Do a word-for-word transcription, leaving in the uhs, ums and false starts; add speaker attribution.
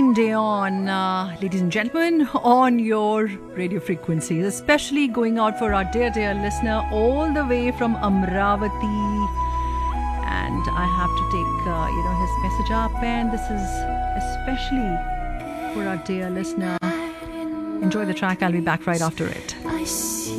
Speaker 1: Day on, uh, ladies and gentlemen, on your radio frequencies, especially going out for our dear, dear listener all the way from Amravati. And I have to take, uh, you know, his message up. And this is especially for our dear listener. Enjoy the track. I'll be back right after it.